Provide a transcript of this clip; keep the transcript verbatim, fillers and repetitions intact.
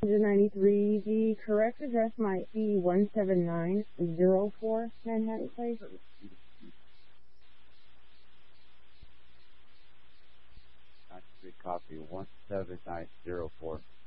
ninety-three. The correct address might be one seven nine zero four Manhattan Place. Copy one seven nine zero four.